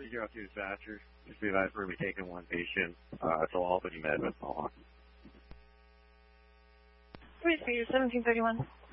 302 dispatcher. Just be advised we're going to be taking one patient to Albany Med with Mohawk. 3 1731.